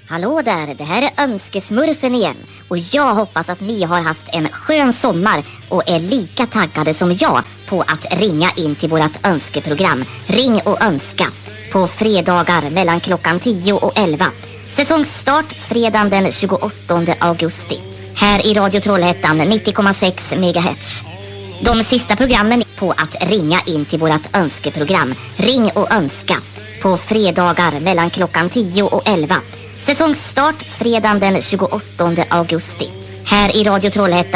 Hallå där, det här är Önskesmurfen igen. Och jag hoppas att ni har haft en skön sommar och är lika taggade som jag på att ringa in till vårat önskeprogram Ring och önska på fredagar mellan klockan 10 och 11. Säsongsstart fredagen den 28 augusti. Här i Radio Trollhättan 90,6 MHz. De sista programmen på att ringa in till vårat önskeprogram Ring och önska på fredagar mellan klockan 10 och 11. Säsongsstart fredagen den 28 augusti. Här i Radio Trollhättan